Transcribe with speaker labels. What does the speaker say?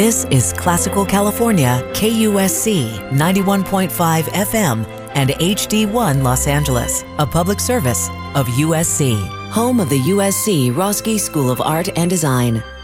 Speaker 1: This is Classical California, KUSC 91.5 FM and HD1 Los Angeles, a public service of USC, home of the USC Roski School of Art and Design.